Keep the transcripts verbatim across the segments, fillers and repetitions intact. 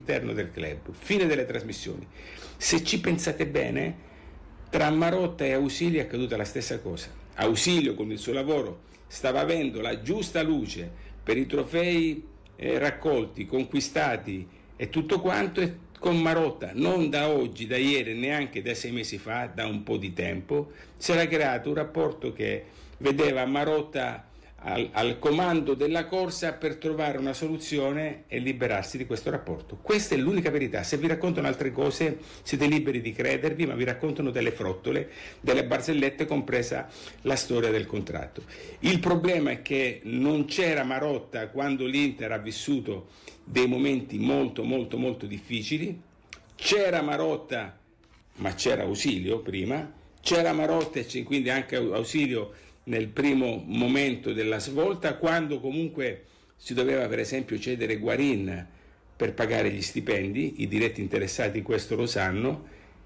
all'interno del club. Fine delle trasmissioni. Se ci pensate bene, tra Marotta e Ausilio è accaduta la stessa cosa. Ausilio con il suo lavoro stava avendo la giusta luce per i trofei eh, raccolti, conquistati e tutto quanto, e con Marotta non da oggi, da ieri, neanche da sei mesi fa, da un po' di tempo, si era creato un rapporto che vedeva Marotta al, al comando della corsa per trovare una soluzione e liberarsi di questo rapporto. Questa è l'unica verità. Se vi raccontano altre cose siete liberi di credervi, ma vi raccontano delle frottole, delle barzellette, compresa la storia del contratto. Il problema è che non c'era Marotta quando l'Inter ha vissuto dei momenti molto molto molto difficili. C'era Marotta, ma c'era Ausilio prima, c'era Marotta e quindi anche Ausilio nel primo momento della svolta, quando comunque si doveva per esempio cedere Guarin per pagare gli stipendi. I diretti interessati questo lo sanno,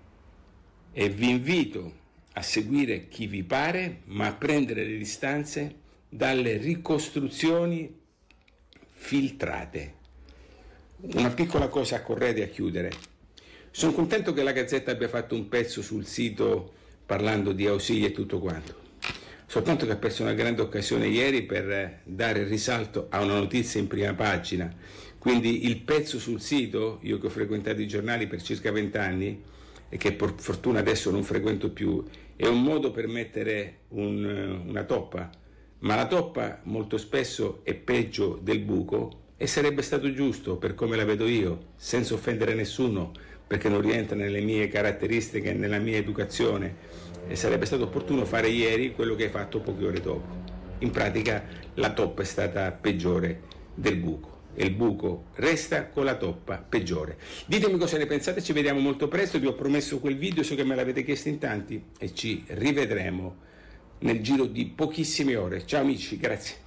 e vi invito a seguire chi vi pare, ma a prendere le distanze dalle ricostruzioni filtrate. Una piccola cosa a correre a chiudere. Sono contento che la Gazzetta abbia fatto un pezzo sul sito parlando di Ausilio e tutto quanto, soltanto che ha perso una grande occasione ieri per dare risalto a una notizia in prima pagina. Quindi il pezzo sul sito, io che ho frequentato i giornali per circa vent'anni e che per fortuna adesso non frequento più, è un modo per mettere un, una toppa, ma la toppa molto spesso è peggio del buco, e sarebbe stato giusto, per come la vedo io, senza offendere nessuno, perché non rientra nelle mie caratteristiche e nella mia educazione, e sarebbe stato opportuno fare ieri quello che hai fatto poche ore dopo. In pratica la toppa è stata peggiore del buco, e il buco resta con la toppa peggiore. Ditemi cosa ne pensate, ci vediamo molto presto. Vi ho promesso quel video, so che me l'avete chiesto in tanti, e ci rivedremo nel giro di pochissime ore. Ciao amici, grazie.